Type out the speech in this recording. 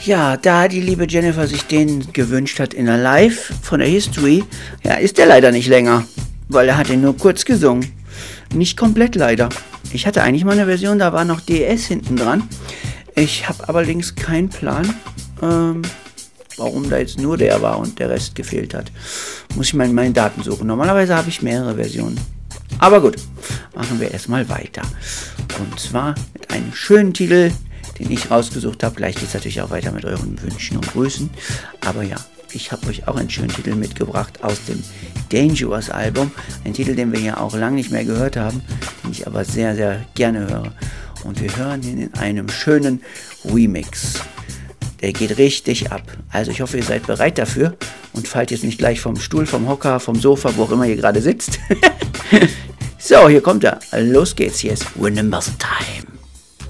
Ja, da die liebe Jennifer sich den gewünscht hat in der Live von der History, ja, ist der leider nicht länger, weil er hat ihn nur kurz gesungen. Nicht komplett leider. Ich hatte eigentlich mal eine Version, da war noch DS hinten dran. Ich habe allerdings keinen Plan, warum da jetzt nur der war und der Rest gefehlt hat. Muss ich mal in meinen Daten suchen. Normalerweise habe ich mehrere Versionen. Aber gut, machen wir erstmal weiter. Und zwar mit einem schönen Titel, den ich rausgesucht habe. Gleich geht es natürlich auch weiter mit euren Wünschen und Grüßen. Aber ja, ich habe euch auch einen schönen Titel mitgebracht aus dem Dangerous Album. Ein Titel, den wir ja auch lange nicht mehr gehört haben, den ich aber sehr, sehr gerne höre. Und wir hören ihn in einem schönen Remix. Der geht richtig ab. Also ich hoffe, ihr seid bereit dafür und fallt jetzt nicht gleich vom Stuhl, vom Hocker, vom Sofa, wo auch immer ihr gerade sitzt. So, hier kommt er. Los geht's. Hier ist Remember the Time.